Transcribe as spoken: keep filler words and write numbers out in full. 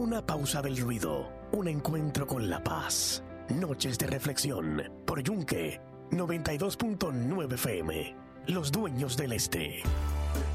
Una pausa del ruido, un encuentro con la paz. Noches de reflexión por Yunque noventa y dos punto nueve F M. Los dueños del este.